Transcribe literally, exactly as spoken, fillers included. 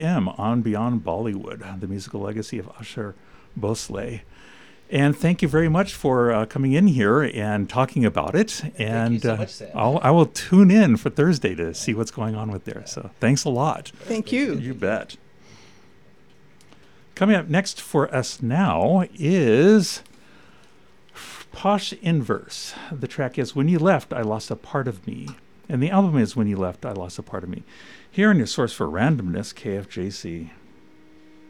M on Beyond Bollywood, the musical legacy of Asher Bhosle. And thank you very much for uh, coming in here and talking about it. And Thank you so uh, much, Sam. I'll, I will tune in for Thursday to see what's going on with there. So thanks a lot. Thank you. You bet. Coming up next for us now is Posh Inverse. The track is When You Left, I Lost a Part of Me. And the album is When You Left, I Lost a Part of Me. Here on your source for randomness, K F J C.